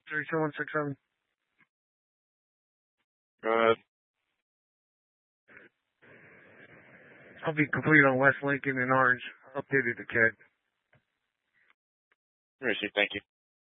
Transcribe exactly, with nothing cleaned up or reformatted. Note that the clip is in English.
three two one six seven. Go ahead. I'll be complete on West Lincoln and Orange. Updated the C A D. Receive, thank you.